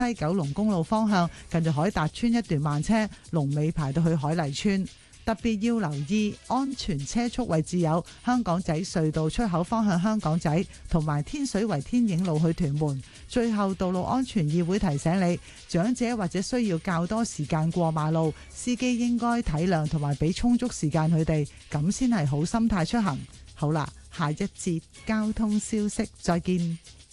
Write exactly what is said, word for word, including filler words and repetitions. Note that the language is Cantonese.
西九龍公路方向近住海達村一段慢車，龍尾排到去海麗村。特別要留意安全車速位置有香港仔隧道出口方向香港仔，同埋天水圍天影路去屯門。最後，道路安全議會提醒你，長者或者需要較多時間過馬路，司機應該體諒同埋俾充足時間佢哋，咁先係好心態出行。好啦，下一節交通消息再見。